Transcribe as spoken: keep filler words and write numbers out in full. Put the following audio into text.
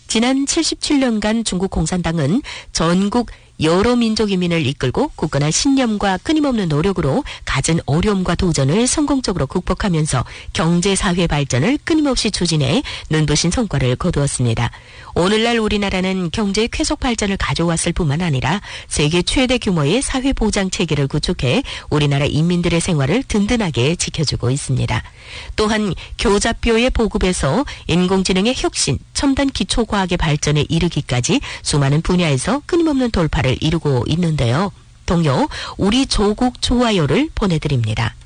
지난 칠십칠 년간 중국 공산당은 전국 여러 민족 인민을 이끌고 굳건한 신념과 끊임없는 노력으로 갖은 어려움과 도전을 성공적으로 극복하면서 경제 사회 발전을 끊임없이 추진해 눈부신 성과를 거두었습니다. 오늘날 우리나라는 경제의 쾌속 발전을 가져왔을 뿐만 아니라 세계 최대 규모의 사회 보장 체계를 구축해 우리나라 인민들의 생활을 든든하게 지켜주고 있습니다. 또한 교잡교의 보급에서 인공지능의 혁신, 첨단 기초과학의 발전에 이르기까지 수많은 분야에서 끊임없는 돌파를 이루고 있는데요. 동요 우리 조국 좋아요를 보내드립니다.